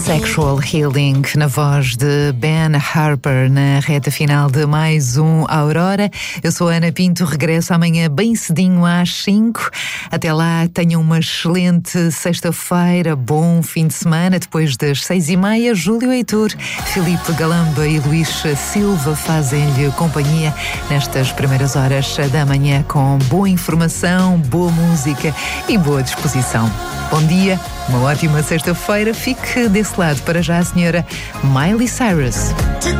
Sexual Healing, na voz de Ben Harper, na reta final de mais um Aurora. Eu sou a Ana Pinto, regresso amanhã bem cedinho às 5. Até lá, tenham uma excelente sexta-feira, bom fim de semana. Depois das 6h30, Júlio Heitor, Filipe Galamba e Luís Silva fazem-lhe companhia nestas primeiras horas da manhã com boa informação, boa música e boa disposição. Bom dia, uma ótima sexta-feira. Fique desse lado. Para já, a senhora Miley Cyrus.